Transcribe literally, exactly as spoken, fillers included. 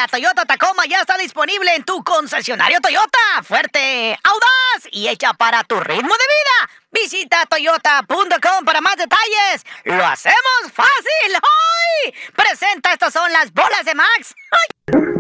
la Toyota Tacoma ya está disponible en tu concesionario Toyota. Fuerte, audaz y hecha para tu ritmo de vida. Visita toyota punto com para más detalles. ¡Lo hacemos fácil! ¡Ay! Presenta, estas son las bolas de Max. ¡Ay!